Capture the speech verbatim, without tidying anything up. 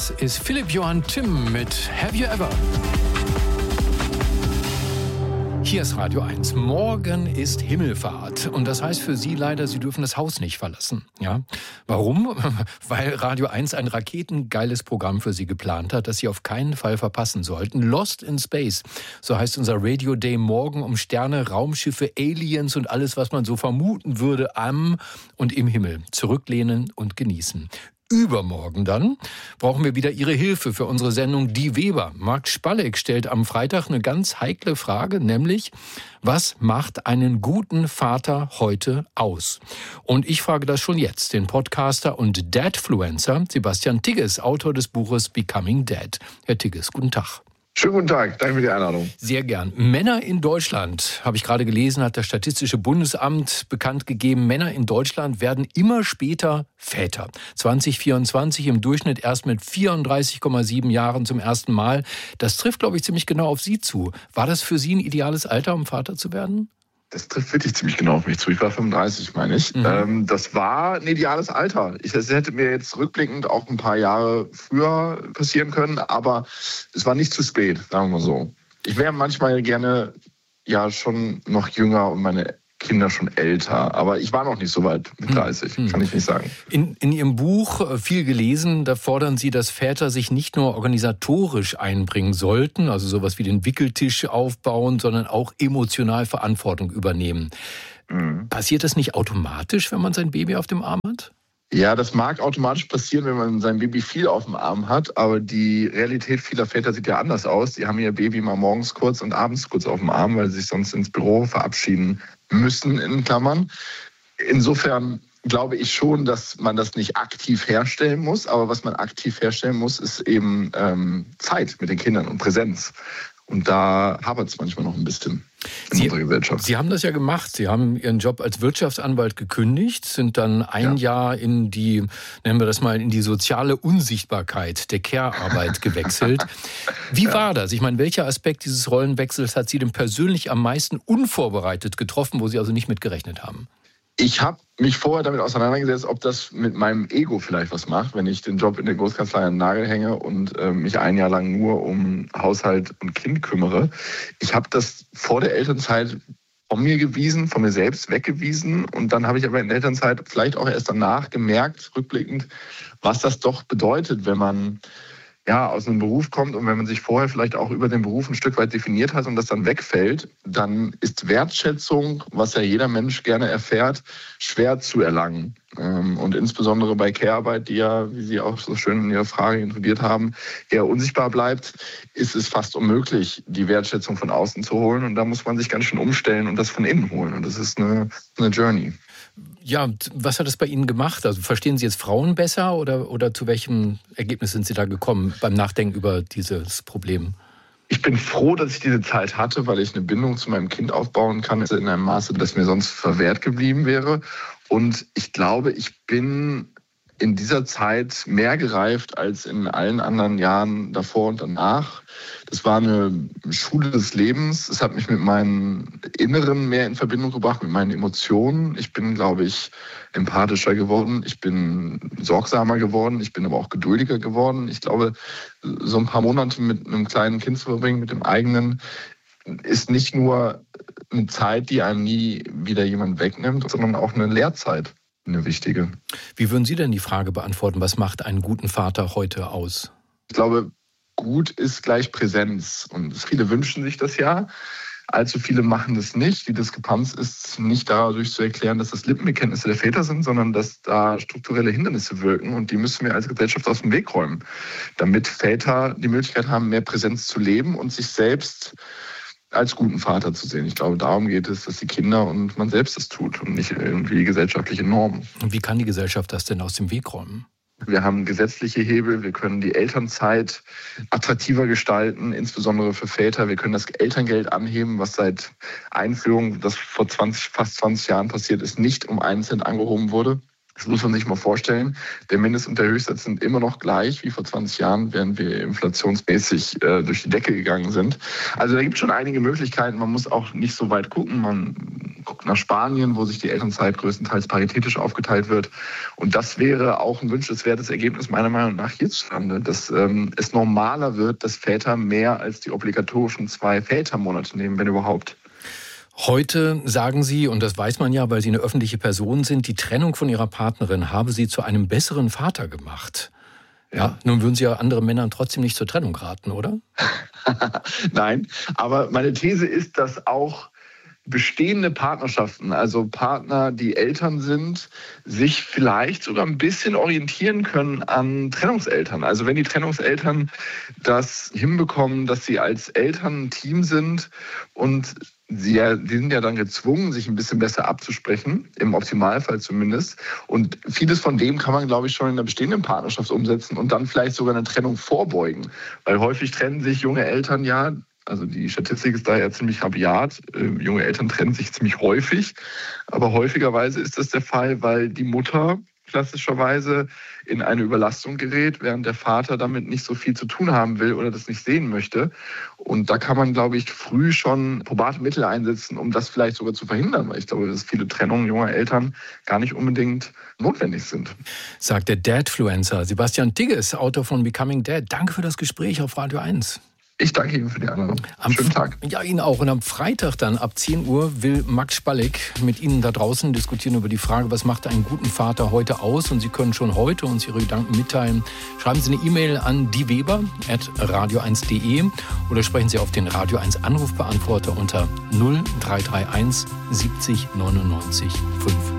Das ist Philipp Johann Timm mit Have You Ever? Hier ist Radio eins. Morgen ist Himmelfahrt. Und das heißt für Sie leider, Sie dürfen das Haus nicht verlassen. Ja? Warum? Weil Radio eins ein raketengeiles Programm für Sie geplant hat, das Sie auf keinen Fall verpassen sollten. Lost in Space. So heißt unser Radio Day morgen um Sterne, Raumschiffe, Aliens und alles, was man so vermuten würde am und im Himmel. Zurücklehnen und genießen. Übermorgen dann brauchen wir wieder Ihre Hilfe für unsere Sendung Die Weber. Marc Spalleck stellt am Freitag eine ganz heikle Frage, nämlich, was macht einen guten Vater heute aus? Und ich frage das schon jetzt, den Podcaster und Dadfluencer Sebastian Tigges, Autor des Buches Becoming Dad. Herr Tigges, guten Tag. Schönen guten Tag, danke für die Einladung. Sehr gern. Männer in Deutschland, habe ich gerade gelesen, hat das Statistische Bundesamt bekannt gegeben, Männer in Deutschland werden immer später Väter. zwanzig vierundzwanzig im Durchschnitt erst mit vierunddreißig Komma sieben Jahren zum ersten Mal. Das trifft, glaube ich, ziemlich genau auf Sie zu. War das für Sie ein ideales Alter, um Vater zu werden? Das trifft wirklich ziemlich genau auf mich zu. Ich war fünfunddreißig, meine ich. Mhm. Ähm, das war ein ideales Alter. Ich, das hätte mir jetzt rückblickend auch ein paar Jahre früher passieren können, aber es war nicht zu spät, sagen wir mal so. Ich wäre manchmal gerne ja schon noch jünger und meine Kinder schon älter, aber ich war noch nicht so weit mit dreißig, hm. kann ich nicht sagen. In, in Ihrem Buch, viel gelesen, da fordern Sie, dass Väter sich nicht nur organisatorisch einbringen sollten, also sowas wie den Wickeltisch aufbauen, sondern auch emotional Verantwortung übernehmen. Hm. Passiert das nicht automatisch, wenn man sein Baby auf dem Arm hat? Ja, das mag automatisch passieren, wenn man sein Baby viel auf dem Arm hat, aber die Realität vieler Väter sieht ja anders aus. Die haben ihr Baby mal morgens kurz und abends kurz auf dem Arm, weil sie sich sonst ins Büro verabschieden müssen, in Klammern. Insofern glaube ich schon, dass man das nicht aktiv herstellen muss, aber was man aktiv herstellen muss, ist eben ähm, Zeit mit den Kindern und Präsenz. Und da hapert es manchmal noch ein bisschen in Sie, unserer Gesellschaft. Sie haben das ja gemacht. Sie haben Ihren Job als Wirtschaftsanwalt gekündigt, sind dann ein ja. Jahr in die, nennen wir das mal, in die soziale Unsichtbarkeit der Care-Arbeit gewechselt. Wie ja. war das? Ich meine, welcher Aspekt dieses Rollenwechsels hat Sie denn persönlich am meisten unvorbereitet getroffen, wo Sie also nicht mitgerechnet haben? Ich habe mich vorher damit auseinandergesetzt, ob das mit meinem Ego vielleicht was macht, wenn ich den Job in der Großkanzlei an den Nagel hänge und äh, mich ein Jahr lang nur um Haushalt und Kind kümmere. Ich habe das vor der Elternzeit von mir gewiesen, von mir selbst weggewiesen. Und dann habe ich aber in der Elternzeit vielleicht auch erst danach gemerkt, rückblickend, was das doch bedeutet, wenn man ja, aus einem Beruf kommt und wenn man sich vorher vielleicht auch über den Beruf ein Stück weit definiert hat und das dann wegfällt, dann ist Wertschätzung, was ja jeder Mensch gerne erfährt, schwer zu erlangen. Und insbesondere bei Care-Arbeit, die ja, wie Sie auch so schön in Ihrer Frage introduziert haben, eher unsichtbar bleibt, ist es fast unmöglich, die Wertschätzung von außen zu holen. Und da muss man sich ganz schön umstellen und das von innen holen. Und das ist eine, eine Journey. Ja, was hat das bei Ihnen gemacht? Also verstehen Sie jetzt Frauen besser oder, oder zu welchem Ergebnis sind Sie da gekommen beim Nachdenken über dieses Problem? Ich bin froh, dass ich diese Zeit hatte, weil ich eine Bindung zu meinem Kind aufbauen kann, in einem Maße, das mir sonst verwehrt geblieben wäre. Und ich glaube, ich bin in dieser Zeit mehr gereift als in allen anderen Jahren davor und danach. Das war eine Schule des Lebens. Es hat mich mit meinem Inneren mehr in Verbindung gebracht, mit meinen Emotionen. Ich bin, glaube ich, empathischer geworden. Ich bin sorgsamer geworden. Ich bin aber auch geduldiger geworden. Ich glaube, so ein paar Monate mit einem kleinen Kind zu verbringen, mit dem eigenen, ist nicht nur eine Zeit, die einem nie wieder jemand wegnimmt, sondern auch eine Lehrzeit. Eine wichtige. Wie würden Sie denn die Frage beantworten, was macht einen guten Vater heute aus? Ich glaube, gut ist gleich Präsenz. Und viele wünschen sich das ja. Allzu viele machen das nicht. Die Diskrepanz ist nicht dadurch zu erklären, dass das Lippenbekenntnisse der Väter sind, sondern dass da strukturelle Hindernisse wirken. Und die müssen wir als Gesellschaft aus dem Weg räumen, damit Väter die Möglichkeit haben, mehr Präsenz zu leben und sich selbst als guten Vater zu sehen. Ich glaube, darum geht es, dass die Kinder und man selbst das tut und nicht irgendwie gesellschaftliche Normen. Und wie kann die Gesellschaft das denn aus dem Weg räumen? Wir haben gesetzliche Hebel, wir können die Elternzeit attraktiver gestalten, insbesondere für Väter. Wir können das Elterngeld anheben, was seit Einführung, das vor zwanzig, fast zwanzig Jahren passiert ist, nicht um einen Cent angehoben wurde. Das muss man sich mal vorstellen. Der Mindest- und der Höchstsatz sind immer noch gleich wie vor zwanzig Jahren, während wir inflationsmäßig äh, durch die Decke gegangen sind. Also da gibt es schon einige Möglichkeiten. Man muss auch nicht so weit gucken. Man guckt nach Spanien, wo sich die Elternzeit größtenteils paritätisch aufgeteilt wird. Und das wäre auch ein wünschenswertes Ergebnis meiner Meinung nach hierzulande, dass ähm, es normaler wird, dass Väter mehr als die obligatorischen zwei Vätermonate nehmen, wenn überhaupt. Heute sagen Sie, und das weiß man ja, weil Sie eine öffentliche Person sind, die Trennung von Ihrer Partnerin habe Sie zu einem besseren Vater gemacht. Ja, nun würden Sie ja anderen Männern trotzdem nicht zur Trennung raten, oder? Nein, aber meine These ist, dass auch bestehende Partnerschaften, also Partner, die Eltern sind, sich vielleicht sogar ein bisschen orientieren können an Trennungseltern. Also wenn die Trennungseltern das hinbekommen, dass sie als Eltern ein Team sind und sie ja, die sind ja dann gezwungen, sich ein bisschen besser abzusprechen, im Optimalfall zumindest. Und vieles von dem kann man, glaube ich, schon in der bestehenden Partnerschaft umsetzen und dann vielleicht sogar eine Trennung vorbeugen. Weil häufig trennen sich junge Eltern ja, also die Statistik ist da ja ziemlich rabiat. Äh, junge Eltern trennen sich ziemlich häufig. Aber häufigerweise ist das der Fall, weil die Mutter klassischerweise in eine Überlastung gerät, während der Vater damit nicht so viel zu tun haben will oder das nicht sehen möchte. Und da kann man, glaube ich, früh schon probate Mittel einsetzen, um das vielleicht sogar zu verhindern, weil ich glaube, dass viele Trennungen junger Eltern gar nicht unbedingt notwendig sind. Sagt der Dadfluencer Sebastian Tigges, Autor von Becoming Dad. Danke für das Gespräch auf Radio eins. Ich danke Ihnen für die Einladung. Am Schönen Tag. Ja, Ihnen auch. Und am Freitag dann ab zehn Uhr will Max Spalleck mit Ihnen da draußen diskutieren über die Frage, was macht einen guten Vater heute aus? Und Sie können schon heute uns Ihre Gedanken mitteilen. Schreiben Sie eine E-Mail an dieweber at radio eins punkt de oder sprechen Sie auf den Radio eins Anrufbeantworter unter null drei drei eins siebzig neunundneunzig fünf.